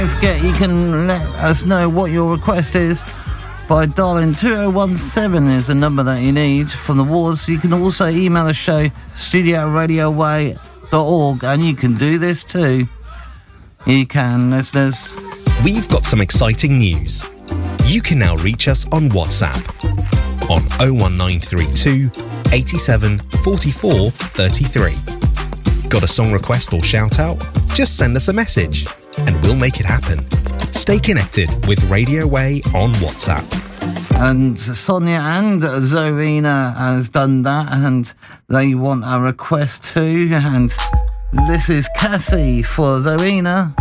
Don't forget, you can let us know what your request is by dialing 2017 is the number that you need from the wards. You can also email the show, studio@radioway.org, and you can do this too. You can, listeners. We've got some exciting news. You can now reach us on WhatsApp on 01932 87 44 33. Got a song request or shout out? Just send us a message and we'll make it happen. Stay connected with Radio Way on WhatsApp. And Sonia and Zarina has done that, and they want a request too. And this is Cassie for Zarina.